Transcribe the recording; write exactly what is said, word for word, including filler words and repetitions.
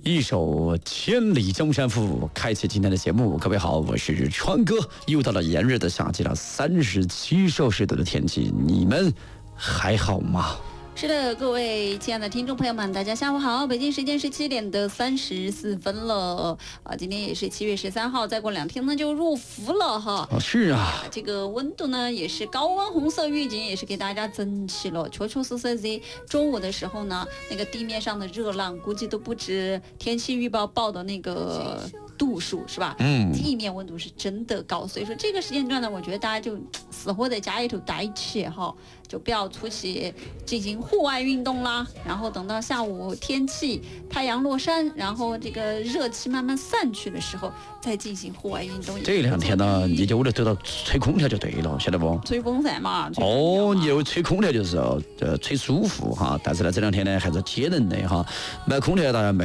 一首《千里江山赋》开启今天的节目。各位好，我是川哥。又到了炎热的夏季了，三十七摄氏度的天气，你们还好吗？ 是的，各位亲爱的听众朋友们，大家下午好！北京时间十七点的三十四分了啊，今天也是七月十三号，再过两天呢就入伏了哈。 哦，是啊， 这个温度呢也是高温红色预警，也是给大家增气了。确确实实在中午的时候呢，那个地面上的热浪估计都不止天气预报报的那个度数是吧？ 嗯， 地面温度是真的高，所以说这个时间段呢，我觉得大家就死活在家里头待起哈，就不要出去进行户外运动啦。然后等到下午天气太阳落山，然后这个热气慢慢散去的时候，再进行户外运动。 这两天呢，你就为了得到吹空调就对了，晓得不？ 吹风扇嘛。 哦，你有吹空调就是呃吹舒服哈，但是呢这两天呢还是天冷的哈，买空调大家买。